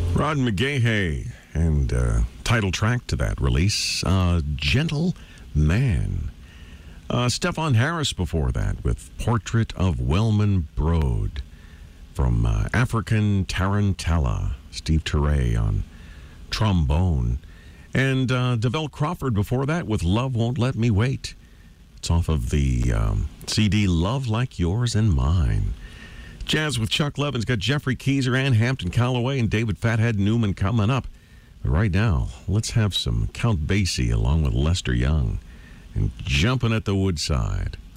Rod McGahey, and title track to that release, Gentle Man. Stefan Harris before that with Portrait of Wellman Broad from African Tarantella. Steve Turre on trombone. And DeVell Crawford before that with Love Won't Let Me Wait. It's off of the CD Love Like Yours and Mine. Jazz with Chuck Levin's got Jeffrey Keezer, Ann Hampton Calloway, and David Fathead Newman coming up. But right now, let's have some Count Basie along with Lester Young and Jumping at the Woodside.